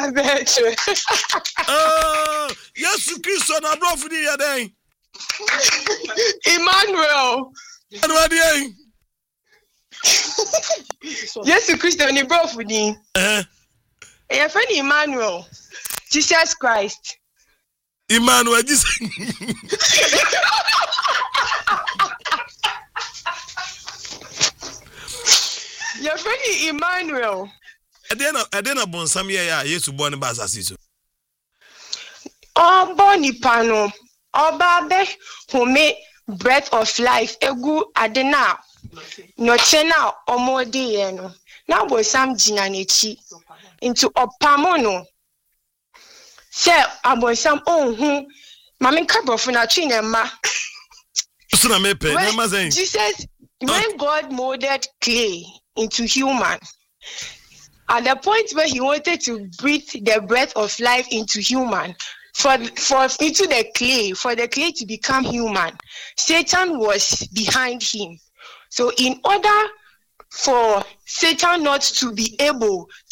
Yesu Christo na brofo ni yeden. Emmanuel. Yesu Christo ni brofo ni. Your friend Emmanuel. Jesus Christ. Emmanuel Jesus. Your friend Emmanuel. Edena bonsam ya Yesu bo ne basasi so. Obo nipa no. Oba be home breath of life egu adena. No chena omodi ye no. Na bonsam jina nechi into opamo no. Se abonsam ohun mama kabrofo na twi ne ma. So na mepe na ma saying. Jesus when God molded clay into human, at the point where he wanted to breathe the breath of life into human, for into the clay, for the clay to become human, Satan was behind him. So in order for Satan not to be able